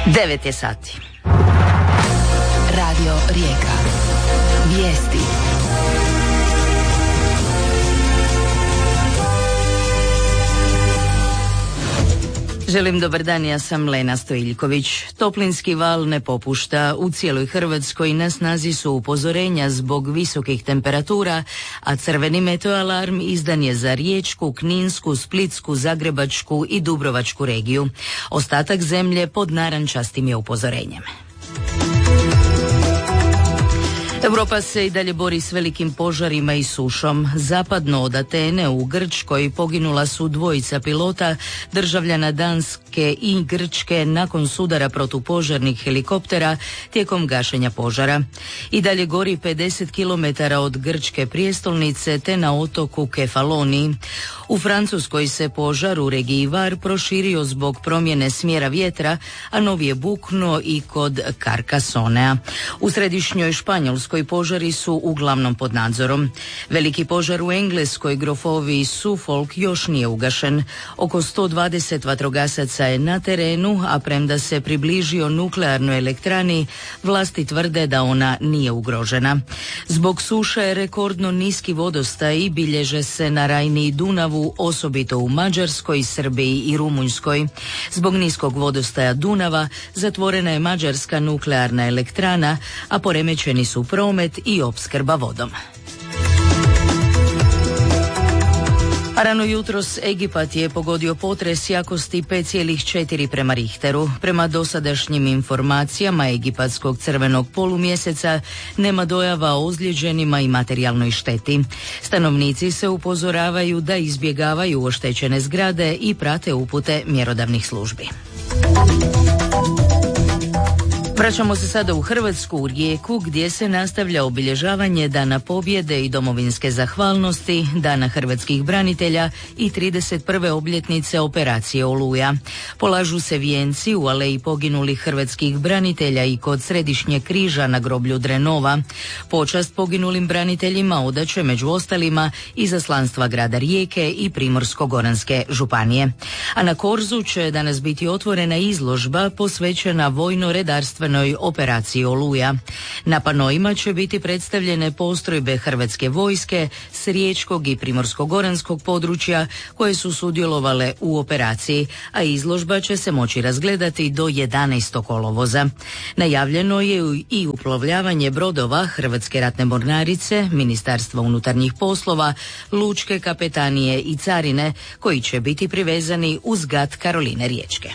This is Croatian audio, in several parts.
9 je sati. Radio Rijeka. Vijesti. Želim dobar dan, ja sam Lena Stojiljković. Toplinski val ne popušta. U cijeloj Hrvatskoj na snazi su upozorenja zbog visokih temperatura, a crveni meteoalarm izdan je za Riječku, Kninsku, Splitsku, Zagrebačku i Dubrovačku regiju. Ostatak zemlje pod narančastim je upozorenjem. Europa se i dalje bori s velikim požarima i sušom. Zapadno od Atene u Grčkoj poginula su dvojica pilota, državljana Danske i Grčke nakon sudara protupožarnih helikoptera tijekom gašenja požara. I dalje gori 50 km od grčke prijestolnice te na otoku Kefaloniji. U Francuskoj se požar u regiji Var proširio zbog promjene smjera vjetra, a novi je buknuo i kod Carcassonea. U središnjoj Španjolskoj požari su uglavnom pod nadzorom. Veliki požar u Engleskoj grofoviji Suffolk još nije ugašen. Oko 120 vatrogasaca je na terenu, a premda se približio nuklearnoj elektrani, vlasti tvrde da ona nije ugrožena. Zbog suše rekordno niski vodostaji bilježe se na Rajni i Dunavu, osobito u Mađarskoj, Srbiji i Rumunjskoj. Zbog niskog vodostaja Dunava zatvorena je mađarska nuklearna elektrana, a poremećeni su promet i opskrba vodom. A rano jutros Egipat je pogodio potres jakosti 5,4 prema Richteru. Prema dosadašnjim informacijama Egipatskog crvenog polumjeseca nema dojava o ozlijeđenima i materijalnoj šteti. Stanovnici se upozoravaju da izbjegavaju oštećene zgrade i prate upute mjerodavnih službi. Vraćamo se sada u Hrvatsku, u Rijeku, gdje se nastavlja obilježavanje Dana pobjede i domovinske zahvalnosti, Dana hrvatskih branitelja i 31. obljetnice operacije Oluja. Polažu se vijenci u aleji poginulih hrvatskih branitelja i kod Središnjeg križa na groblju Drenova. Počast poginulim braniteljima odaće među ostalima izaslanstva grada Rijeke i Primorsko-goranske županije. A na Korzu će danas biti otvorena izložba posvećena vojno-redarstvenoj operaciji Oluja. Na panojima će biti predstavljene postrojbe Hrvatske vojske s riječkog i primorsko-goranskog područja koje su sudjelovale u operaciji, a izložba će se moći razgledati do 11. kolovoza. Najavljeno je i uplovljavanje brodova Hrvatske ratne mornarice, Ministarstva unutarnjih poslova, Lučke kapetanije i carine, koji će biti privezani uz gat Karoline Riječke.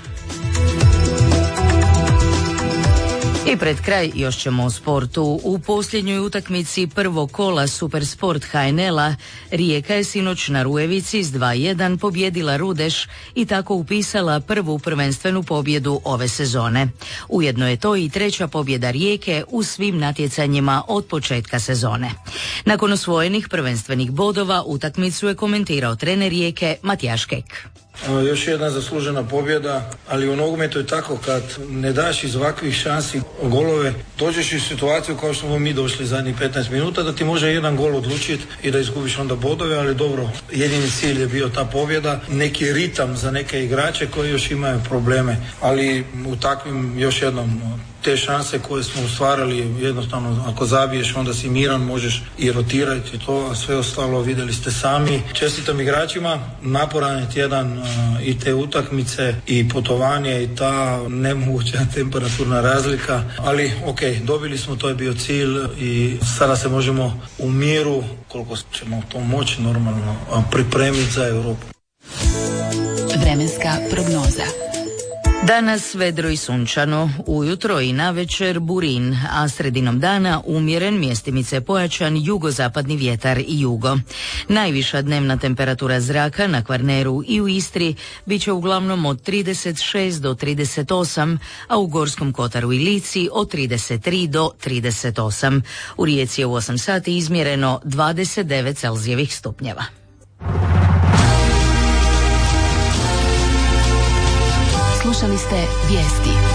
I pred kraj još ćemo o sportu. U posljednjoj utakmici prvog kola Supersport HNL-a Rijeka je sinoć na Rujevici s 2:1 pobjedila Rudeš i tako upisala prvu prvenstvenu pobjedu ove sezone. Ujedno je to i treća pobjeda Rijeke u svim natjecanjima od početka sezone. Nakon osvojenih prvenstvenih bodova utakmicu je komentirao trener Rijeke Matijaš Kek. Još jedna zaslužena pobjeda, ali u nogometu je tako, kad ne daš iz ovakvih šansi golove, dođeš u situaciju kao što smo mi došli zadnjih 15 minuta, da ti može jedan gol odlučiti i da izgubiš onda bodove, ali dobro, jedini cilj je bio ta pobjeda, neki ritam za neke igrače koji još imaju probleme, ali u takvim, još jednom, te šanse koje smo ostvarili, jednostavno ako zabiješ onda si miran, možeš i rotirati to, a sve ostalo vidjeli ste sami. Čestitam igračima, naporan je tjedan i te utakmice i putovanje i ta nemoguća temperaturna razlika, ali ok, dobili smo, to je bio cilj i sada se možemo u miru, koliko ćemo to moći normalno, pripremiti za Europu. Vremenska prognoza. Danas vedro i sunčano, ujutro i navečer burin, a sredinom dana umjeren, mjestimice pojačan jugozapadni vjetar i jugo. Najviša dnevna temperatura zraka na Kvarneru i u Istri bit će uglavnom od 36 do 38, a u Gorskom Kotaru i Lici od 33 do 38. U Rijeci je u 8 sati izmjereno 29 Celzijevih stupnjeva. Slušali ste vijesti.